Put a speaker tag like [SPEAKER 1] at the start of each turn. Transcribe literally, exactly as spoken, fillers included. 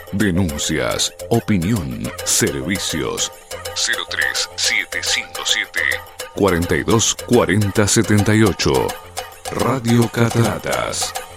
[SPEAKER 1] Denuncias, opinión, servicios. cero tres siete cinco siete cuatro dos cuatro cero siete ocho. Radio Cataratas.